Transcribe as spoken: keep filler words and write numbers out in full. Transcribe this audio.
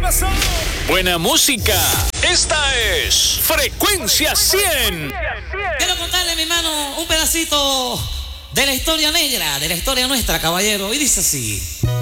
Buena música. Esta es Frecuencia cien. Quiero contarle, mi hermano, un pedacito de la historia negra, de la historia nuestra, caballero. Y dice así.